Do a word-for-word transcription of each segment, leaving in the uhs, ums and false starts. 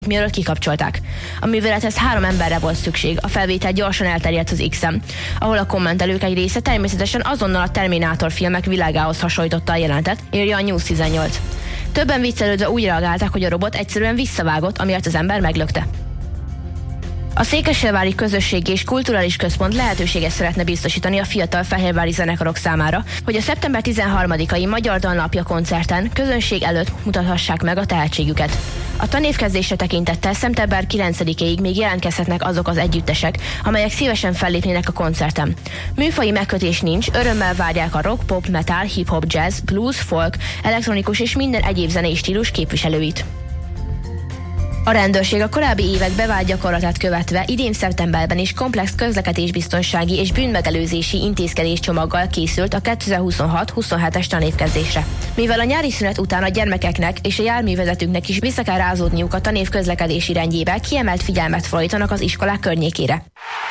mielőtt kikapcsolták. A művelethez három emberre volt szükség, a felvétel gyorsan elterjedt az X-en, ahol a kommentelők egy része természetesen azonnal a Terminátor filmek világához hasonlította a jelentet, írja a News tizennyolc. Többen viccelődve úgy reagálták, hogy a robot egyszerűen visszavágott, amiért az ember meglökte. A Székesfehérvári Közösségi és Kulturális Központ lehetőséget szeretne biztosítani a fiatal fehérvári zenekarok számára, hogy a szeptember tizenharmadikai Magyar Dalnapja koncerten közönség előtt mutathassák meg a tehetségüket. A tanévkezdésre tekintettel szeptember kilencedikéig még jelentkezhetnek azok az együttesek, amelyek szívesen fellépnének a koncerten. Műfaji megkötés nincs, örömmel várják a rock, pop, metal, hip-hop, jazz, blues, folk, elektronikus és minden egyéb zenei stílus képviselőit. A rendőrség a korábbi évek bevált gyakorlatát követve idén szeptemberben is komplex közlekedésbiztonsági és bűnmegelőzési intézkedéscsomaggal készült a kétezer-huszonhat huszonhetes tanévkezdésre. Mivel a nyári szünet után a gyermekeknek és a járművezetőknek is vissza kell rázódniuk a tanév közlekedési rendjébe, kiemelt figyelmet fordítanak az iskolák környékére.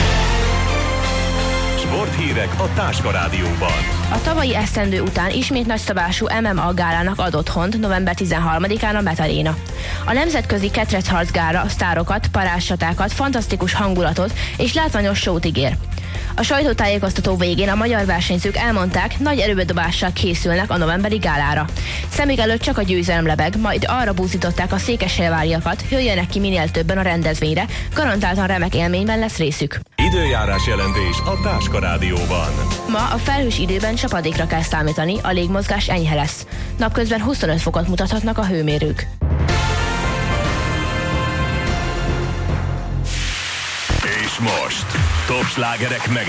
Sporthírek a Táska Rádióban. A tavalyi esztendő után ismét nagyszabású em em á gálának ad otthont november tizenharmadikán a Metaréna. A nemzetközi ketrecharc gála sztárokat, parázscsatákat, fantasztikus hangulatot és látványos sót ígér. A sajtótájékoztató végén a magyar versenyzők elmondták, nagy erőbedobással készülnek a novemberi gálára. Szemük előtt csak a győzelem lebeg, majd arra buzdították a székesfehérváriakat, jöjjenek ki minél többen a rendezvényre, garantáltan remek élményben lesz részük. Időjárás jelentés a Táska Rádióban. Ma a felhős időben csapadékra kell számítani, a légmozgás enyhe lesz. Napközben huszonöt fokot mutathatnak a hőmérők. És most top slágerek meg